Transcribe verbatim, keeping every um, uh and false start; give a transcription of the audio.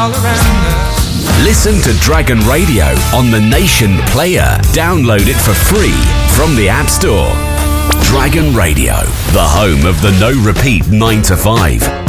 all around us. Listen to Dragon Radio on the Nation Player. Download it for free from the App Store. Dragon Radio, the home of the no repeat nine to five.